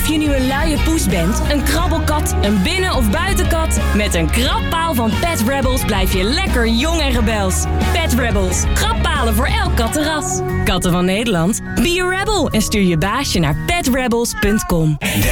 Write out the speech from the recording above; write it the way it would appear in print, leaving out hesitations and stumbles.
Of je nu een luie poes bent, een krabbelkat, een binnen- of buitenkat... met een krabpaal van Pet Rebels blijf je lekker jong en rebels. Pet Rebels, krabbalen voor elk kattenras. Katten van Nederland, be a rebel en stuur je baasje naar petrebels.com. De